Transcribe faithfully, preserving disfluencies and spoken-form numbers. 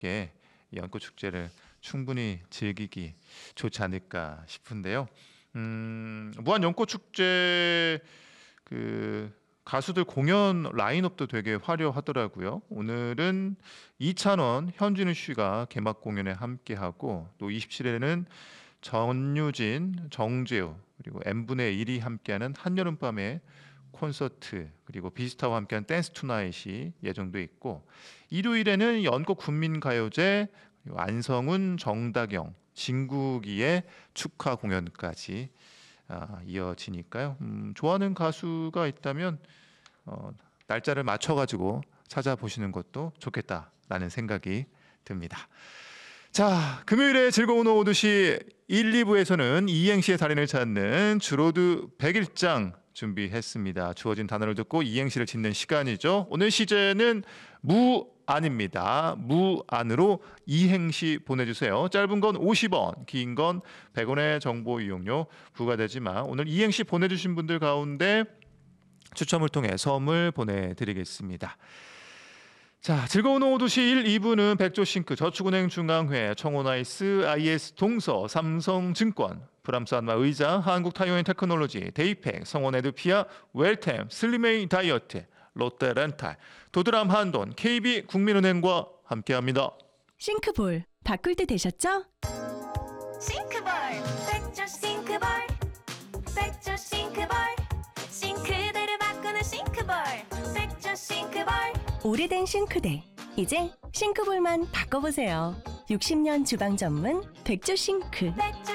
함께 이 연꽃 축제를 충분히 즐기기 좋지 않을까 싶은데요. 음, 무한 연꽃 축제 그 가수들 공연 라인업도 되게 화려하더라고요. 오늘은 이찬원, 현진우 씨가 개막 공연에 함께하고 또 이십칠 일에는 전유진, 정재우 그리고 n분의 일이 함께하는 한여름밤의 콘서트 그리고 비스타와 함께한 댄스 투나잇이 예정돼 있고 일요일에는 연꽃 군민가요제 그리고 안성훈, 정다경, 진국이의 축하 공연까지 아, 이어지니까요. 음, 좋아하는 가수가 있다면 어, 날짜를 맞춰가지고 찾아보시는 것도 좋겠다라는 생각이 듭니다. 자, 금요일에 즐거운 오후 두 시 일, 이 부에서는 이행시의 달인을 찾는 주로드 백일장 준비했습니다. 주어진 단어를 듣고 이행시를 짓는 시간이죠. 오늘 시제는 무안입니다. 무안으로 이행시 보내주세요. 짧은 건 오십 원, 긴 건 백 원의 정보 이용료 부과되지만 오늘 이행시 보내주신 분들 가운데 추첨을 통해 선물 보내드리겠습니다. 자, 즐거운 오후 두 시 일, 이 부는 백조싱크, 저축은행 중앙회, 청호나이스, 아이에스 동서, 삼성증권, 프람스 안마 의자, 한국타이어인 테크놀로지, 데이팩, 성원에드피아, 웰템, 슬리메이 다이어트, 롯데렌탈, 도드람 한돈, 케이비국민은행과 함께합니다. 싱크볼 바꿀 때 되셨죠? 싱크볼 백조 싱크볼 백조 싱크볼 싱크대를 바꾸는 싱크볼 백조 싱크볼 오래된 싱크대 이제 싱크볼만 바꿔보세요. 육십 년 주방 전문 백조 싱크. 백조